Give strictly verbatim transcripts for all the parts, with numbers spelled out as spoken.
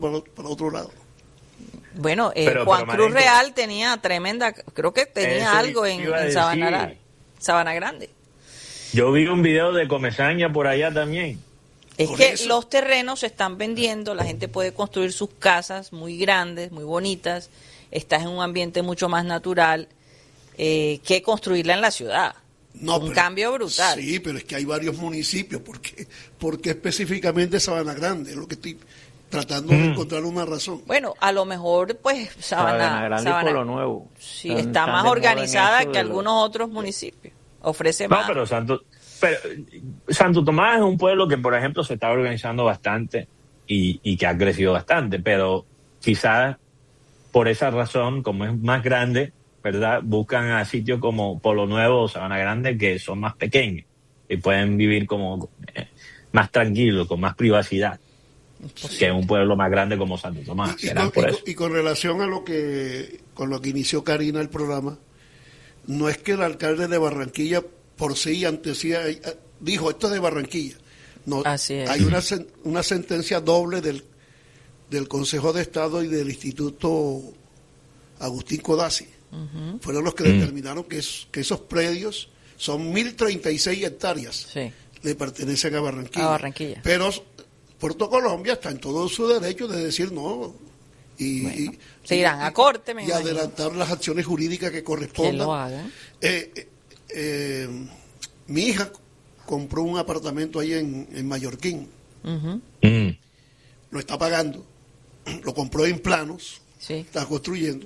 para, para otro lado. Bueno, eh, pero, Juan pero, Cruz Marenco, Real tenía tremenda, creo que tenía algo en, en Sabana, Sabana Grande. Yo vi un video de Comesaña por allá también. Es Por que eso. los terrenos se están vendiendo, la gente puede construir sus casas muy grandes, muy bonitas, estás en un ambiente mucho más natural eh, que construirla en la ciudad. No, un pero- cambio brutal. Sí, pero es que hay varios municipios. ¿Por qué, ¿Por qué específicamente Sabana Grande? Es lo que estoy tratando de Mm. encontrar una razón. Bueno, a lo mejor, pues, Sabana, Sabana Grande y Sabana- Pueblo Nuevo. sí, Están- está están más de moda en organizada eso que de los- algunos otros municipios. Ofrece No, más. pero Santo, pero Santo Tomás es un pueblo que, por ejemplo, se está organizando bastante y, y que ha crecido bastante, pero quizás por esa razón, como es más grande, ¿verdad? Buscan a sitios como Polo Nuevo o Sabana Grande que son más pequeños y pueden vivir como eh, más tranquilos, con más privacidad que un pueblo más grande como Santo Tomás. Y, y Será con, por y eso. con- y con relación a lo que con lo que inició Karina el programa, no es que el alcalde de Barranquilla por sí antes sí hay- dijo esto es de Barranquilla. No, Así es. hay una sen- una sentencia doble del del Consejo de Estado y del Instituto Agustín Codazzi. Ujú. Fueron los que Mm. determinaron que, es- que esos predios son mil treinta y seis hectáreas, Sí. le pertenecen a Barranquilla. A Barranquilla. Pero Puerto Colombia está en todo su derecho de decir no y, y- se irán y- a corte, me y imagino. adelantar las acciones jurídicas que Que correspondan. lo hagan. Eh, eh, eh, mi hija compró un apartamento ahí en, en Mallorquín, Ujú. Mm. lo está pagando, lo compró en planos, Sí. está construyendo.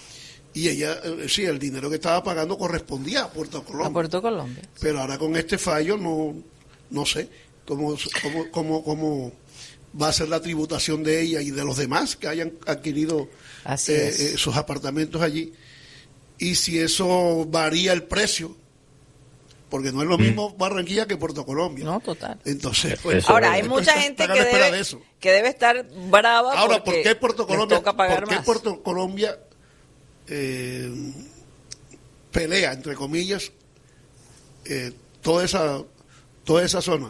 Y ella, eh, sí, el dinero que estaba pagando correspondía a Puerto Colombia. A Puerto Colombia. Pero ahora con este fallo no, no sé cómo, cómo, cómo, cómo va a ser la tributación de ella y de los demás que hayan adquirido Así eh, es. eh, sus apartamentos allí. Y si eso varía el precio, porque no es lo mismo Barranquilla que Puerto Colombia. No, total. Entonces, pues, Eso Ahora, es hay verdad. mucha Está- gente está a que la espera debe, de eso. que debe estar brava ahora, ¿por porque qué Puerto les Colombia, toca pagar ¿por qué más. Puerto Colombia eh, pelea, entre comillas, eh, toda esa toda esa zona?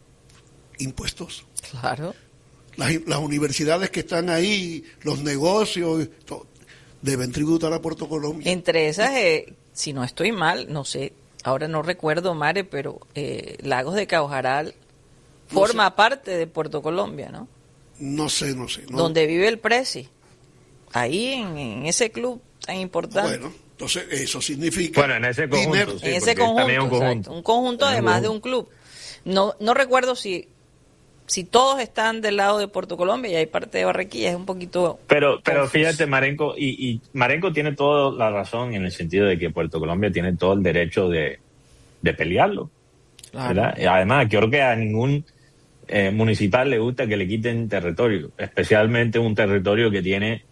Impuestos. Claro. Las, las universidades que están ahí, los negocios, to- deben tributar a Puerto Colombia. Entre esas, eh, si no estoy mal, no sé, ahora no recuerdo, Mare, pero eh, Lagos de Caujaral No forma sé. parte de Puerto Colombia, ¿no? No sé, no sé. No, Donde vive el Prezi. Ahí en, en ese club tan importante. bueno, entonces eso significa Bueno, en ese conjunto, dinero. sí. en ese porque conjunto, también es un exacto, conjunto. un conjunto Es un además de un conjunto. club. No no recuerdo si si todos están del lado de Puerto Colombia y hay parte de Barranquilla, es un poquito Pero, pero confuso. fíjate, Marenco, y, y Marenco tiene toda la razón en el sentido de que Puerto Colombia tiene todo el derecho de, de pelearlo. Claro. ¿Verdad? Y además, creo que a ningún eh, municipal le gusta que le quiten territorio, especialmente un territorio que tiene,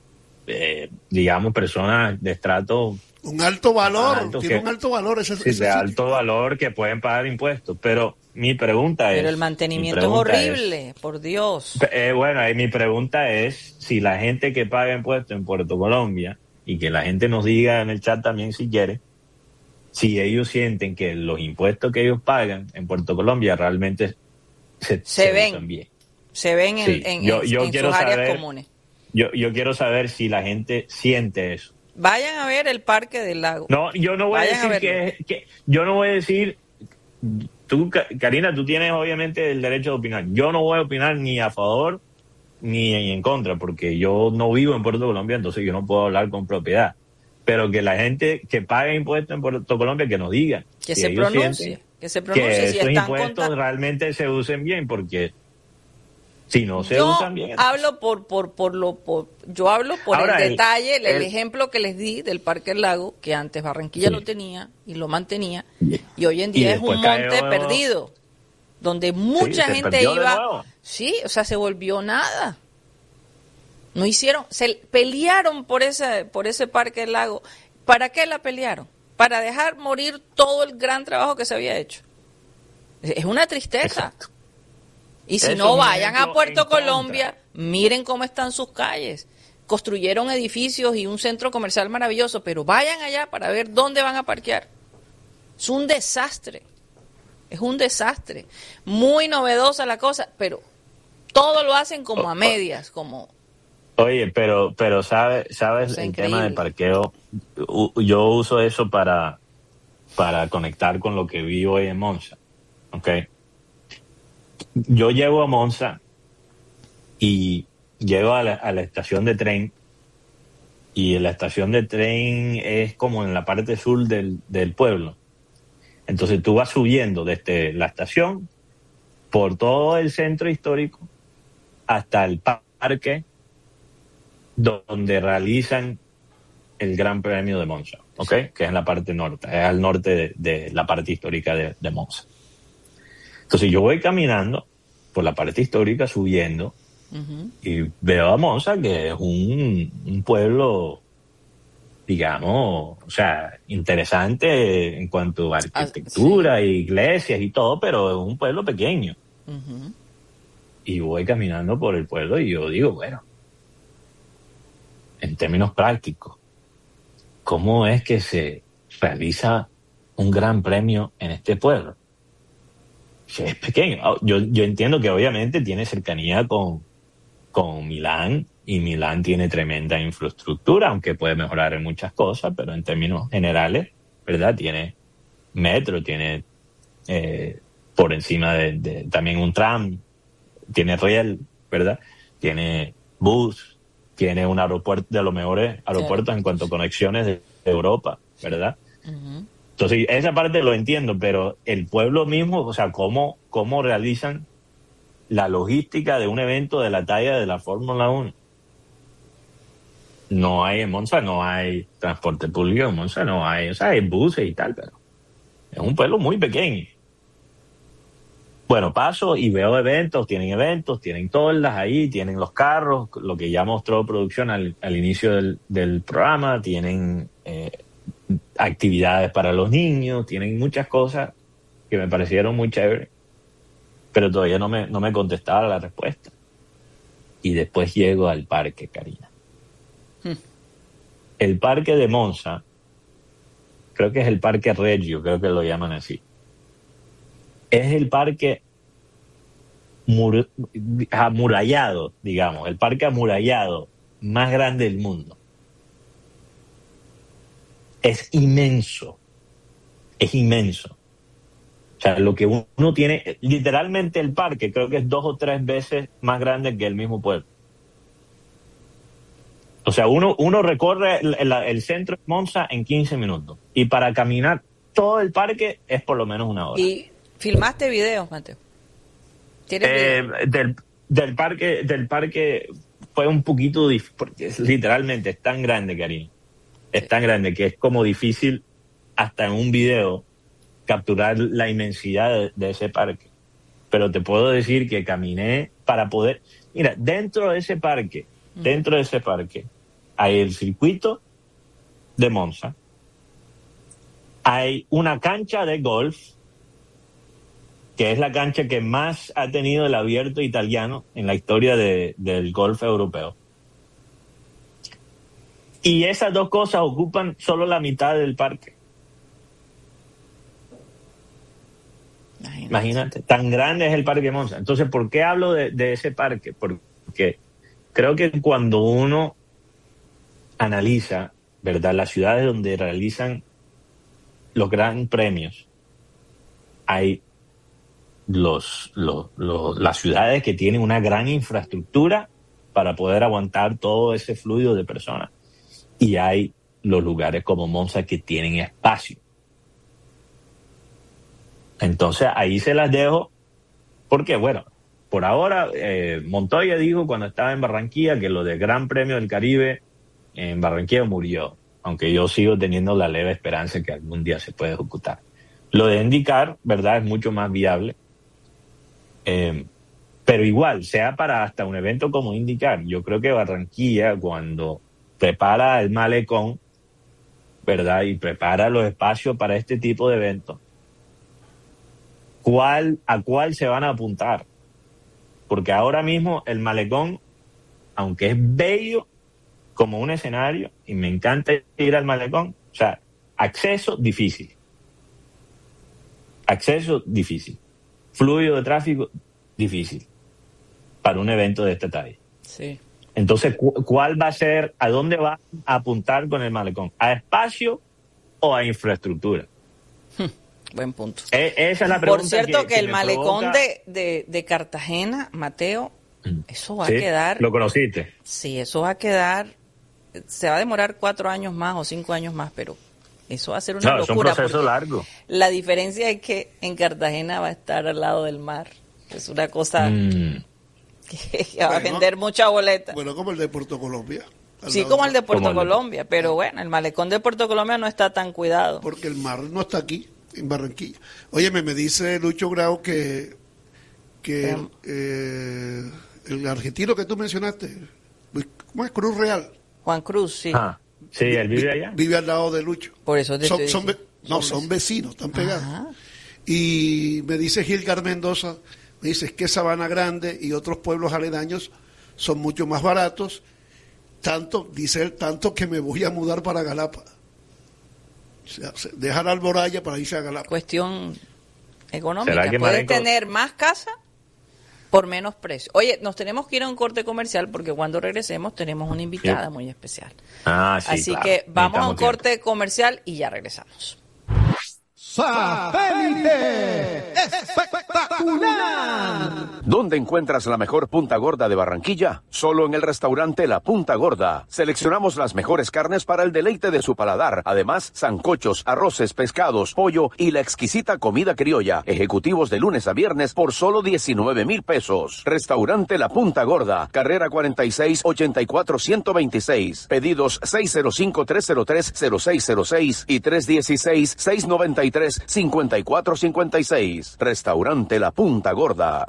eh, digamos, personas de estrato Un alto valor, Alto tiene que- un alto valor ese, sí, ese de sitio. alto valor que pueden pagar impuestos. Pero mi pregunta es... Pero el mi mantenimiento es pregunta horrible, por Dios. Eh, bueno, ahí mi pregunta es si la gente que paga impuestos en Puerto Colombia, y que la gente nos diga en el chat también si quiere, si ellos sienten que los impuestos que ellos pagan en Puerto Colombia realmente se, Se ven. usan bien. Se ven en, Sí, en, yo- en- yo en quiero sus áreas saber- comunes. Yo, yo quiero saber si la gente siente eso. Vayan a ver el Parque del Lago. No, yo no voy Vayan a a decir que, verlo. que- yo no voy a decir, tú, Ca- Karina, tú tienes obviamente el derecho de opinar. Yo no voy a opinar ni a favor ni en contra, porque yo no vivo en Puerto Colombia, entonces yo no puedo hablar con propiedad. Pero que la gente que paga impuestos en Puerto Colombia, que nos diga. Que si se ellos pronuncie, sienten que se que pronuncie si esos están impuestos contra- realmente se usen bien, porque si no se yo usan bien... entonces- hablo por por por lo por, yo hablo por Ahora, el el- detalle, el, el- ejemplo que les di del Parque del Lago, que antes Barranquilla Sí. lo tenía y lo mantenía, Y- y hoy en y día es un después monte cayó- perdido, donde mucha se gente perdió de iba, nuevo. sí, o sea, se volvió nada. No hicieron, se pelearon por ese por ese Parque del Lago. ¿Para qué la pelearon? Para dejar morir todo el gran trabajo que se había hecho. Es una tristeza. Exacto. Y si Eso no, es un vayan a ejemplo Puerto en contra. Colombia, miren cómo están sus calles. Construyeron edificios y un centro comercial maravilloso, pero vayan allá para ver dónde van a parquear. Es un desastre. Es un desastre. Muy novedosa la cosa, pero Todo lo hacen como a medias, como... Oye, pero, pero sabes, sabes, el tema de parqueo, yo uso eso para, para conectar con lo que vi hoy en Monza, ¿ok? Yo llego a Monza y llego a la, a la estación de tren, y la estación de tren es como en la parte sur del, del pueblo. Entonces tú vas subiendo desde la estación por todo el centro histórico hasta el parque donde realizan el Gran Premio de Monza, ¿ok? Que es en la parte norte, es al norte de, de la parte histórica de, de Monza. Entonces yo voy caminando por la parte histórica, subiendo, uh-huh. y veo a Monza, que es un, un pueblo, digamos, o sea, interesante en cuanto a arquitectura, ah, sí. iglesias y todo, pero es un pueblo pequeño. Uh-huh. Y voy caminando por el pueblo y yo digo, bueno, en términos prácticos, ¿cómo es que se realiza un gran premio en este pueblo? Si es pequeño. Yo, yo entiendo que obviamente tiene cercanía con, con Milán, y Milán tiene tremenda infraestructura, aunque puede mejorar en muchas cosas, pero en términos generales, ¿verdad? Tiene metro, tiene eh, por encima de, de también un tram, tiene riel, ¿verdad? Tiene bus, tiene un aeropuerto de los mejores aeropuertos claro. en cuanto a conexiones de Europa, ¿verdad? Uh-huh. Entonces, esa parte lo entiendo, pero el pueblo mismo, o sea, cómo, cómo realizan la logística de un evento de la talla de la Fórmula uno. No hay en Monza, no hay transporte público en Monza, no hay, o sea, hay buses y tal, pero es un pueblo muy pequeño. Bueno, paso y veo eventos, tienen eventos, tienen toldas ahí, tienen los carros, lo que ya mostró producción al, al inicio del, del programa, tienen eh, actividades para los niños, tienen muchas cosas que me parecieron muy chéveres, pero todavía no me, no me contestaba la respuesta. Y después llego al parque, Karina. Hmm. El parque de Monza, creo que es el parque Reggio, creo que lo llaman así. Es el parque mur, amurallado, digamos, el parque amurallado más grande del mundo. Es inmenso, es inmenso. O sea, lo que uno tiene, literalmente el parque creo que es dos o tres veces más grande que el mismo pueblo. O sea, uno, uno recorre el, el, el centro de Monza en quince minutos, y para caminar todo el parque es por lo menos una hora. Y ¿filmaste videos, Mateo? ¿Tienes eh, videos? Del, del parque, del parque fue un poquito difícil, porque es, literalmente es tan grande, Karina. Es sí. tan grande que es como difícil hasta en un video capturar la inmensidad de, de ese parque. Pero te puedo decir que caminé para poder... Mira, dentro de ese parque, mm. dentro de ese parque, hay el circuito de Monza, hay una cancha de golf, que es la cancha que más ha tenido el abierto italiano en la historia de, del golf europeo. Y esas dos cosas ocupan solo la mitad del parque. Imagínate, Imagínate tan grande es el parque de Monza. Entonces, ¿por qué hablo de, de ese parque? Porque creo que cuando uno analiza, ¿verdad?, las ciudades donde realizan los grandes premios, hay Los, los, los, las ciudades que tienen una gran infraestructura para poder aguantar todo ese fluido de personas. Y hay los lugares como Monza que tienen espacio. Entonces ahí se las dejo, porque bueno, por ahora eh, Montoya dijo cuando estaba en Barranquilla que lo del Gran Premio del Caribe en Barranquilla murió, aunque yo sigo teniendo la leve esperanza que algún día se puede ejecutar. Lo de IndyCar, ¿verdad?, es mucho más viable. Eh, pero igual, sea para hasta un evento como IndyCar, yo creo que Barranquilla, cuando prepara el malecón, ¿verdad?, y prepara los espacios para este tipo de eventos, ¿cuál, a cuál se van a apuntar? Porque ahora mismo el malecón, aunque es bello como un escenario, y me encanta ir al malecón, o sea, acceso difícil. Acceso difícil. Fluido de tráfico difícil. para un evento de este talla. Sí. Entonces, ¿cu- ¿cuál va a ser, a dónde va a apuntar con el malecón? ¿A espacio o a infraestructura? Buen punto. E- esa es la pregunta. Por cierto, que, que el me malecón provoca... de, de, de Cartagena, Mateo, eso va ¿Sí? a quedar... ¿Lo conociste? Sí, eso va a quedar... Se va a demorar cuatro años más o cinco años más, pero eso va a ser una No, locura. es un proceso porque largo. La diferencia es que en Cartagena va a estar al lado del mar. Es una cosa Mm. que, que va a Bueno, vender mucha boleta. Bueno, como el de Puerto Colombia. al Sí, lado como del el de mar. Puerto Como el de- Colombia, pero bueno, el malecón de Puerto Colombia no está tan cuidado. Porque el mar no está aquí, en Barranquilla. Óyeme, me dice Lucho Grau que, que Pero- eh, el argentino que tú mencionaste, ¿cómo es? Cruz Real. Juan Cruz, sí. Ah, sí, él vive Vi- allá. Vive al lado de Lucho. Por eso te son, estoy son ve- diciendo. No, Son son vecinos, están pegados. Ajá. Y me dice Gilgar Mendoza, me dice es que Sabana Grande y otros pueblos aledaños son mucho más baratos, tanto, dice él, tanto que me voy a mudar para Galapa. O sea, se- dejar Alboraya para irse a Galapa. Cuestión ¿Será económica. que Puedes Marenco- tener más casa por menos precio. Oye, nos tenemos que ir a un corte comercial porque cuando regresemos tenemos una invitada Sí. muy especial. Ah, sí, Así claro. que vamos a un Necesitamos corte comercial y ya regresamos. ¡Satélite! ¡Espectacular! ¿Dónde encuentras la mejor punta gorda de Barranquilla? Solo en el restaurante La Punta Gorda. Seleccionamos las mejores carnes para el deleite de su paladar. Además, sancochos, arroces, pescados, pollo y la exquisita comida criolla. Ejecutivos de lunes a viernes por solo diecinueve mil pesos. Restaurante La Punta Gorda. Carrera cuarenta y seis, ochenta y cuatro, ciento veintiséis. Pedidos seis cero cinco, tres cero tres, cero seis cero seis y tres uno seis, seis nueve tres, cinco cuatro cinco seis. Restaurante La Punta Gorda.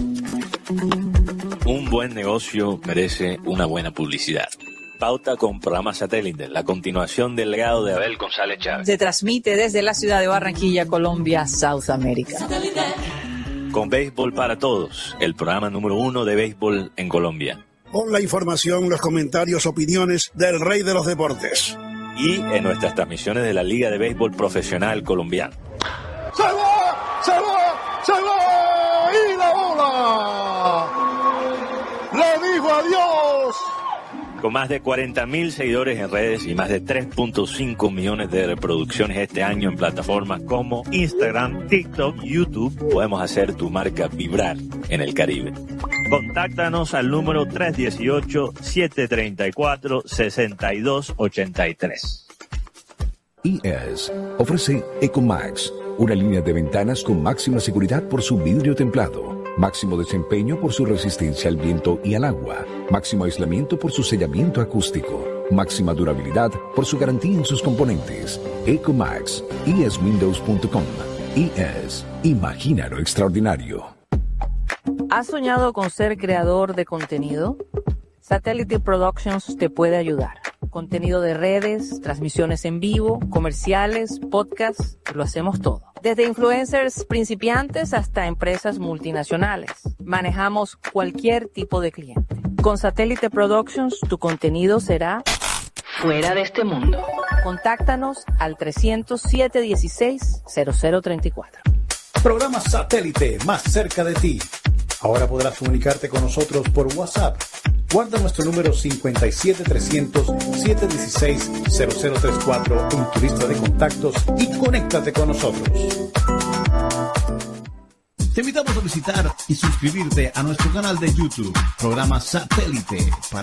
Un buen negocio merece una buena publicidad. Pauta con programa satélite, la continuación del legado de Abel González Chávez. Se transmite desde la ciudad de Barranquilla, Colombia, South America. Con Béisbol para Todos, el programa número uno de béisbol en Colombia. Con la información, los comentarios, opiniones del rey de los deportes. Y en nuestras transmisiones de la Liga de Béisbol Profesional Colombiana. ¡Se va! ¡Se va! ¡Se va! ¡Y la bola! ¡Le dijo adiós! Con más de cuarenta mil seguidores en redes y más de tres punto cinco millones de reproducciones este año en plataformas como Instagram, TikTok, YouTube, podemos hacer tu marca vibrar en el Caribe. Contáctanos al número tres uno ocho, siete tres cuatro, seis dos ocho tres. I E S ofrece EcoMax, una línea de ventanas con máxima seguridad por su vidrio templado, máximo desempeño por su resistencia al viento y al agua, máximo aislamiento por su sellamiento acústico, máxima durabilidad por su garantía en sus componentes. EcoMax, I E S Windows punto com. I E S, imagina lo extraordinario. ¿Has soñado con ser creador de contenido? Satellite Productions te puede ayudar. Contenido de redes, transmisiones en vivo, comerciales, podcasts, lo hacemos todo. Desde influencers principiantes hasta empresas multinacionales. Manejamos cualquier tipo de cliente. Con Satellite Productions, tu contenido será fuera de este mundo. Contáctanos al trescientos siete dieciséis, cero cero treinta y cuatro. Programa Satélite más cerca de ti. Ahora podrás comunicarte con nosotros por WhatsApp. Guarda nuestro número cincuenta y siete trescientos, siete uno seis, cero cero tres cuatro en tu lista de contactos y conéctate con nosotros. Te invitamos a visitar y suscribirte a nuestro canal de YouTube, Programa Satélite, para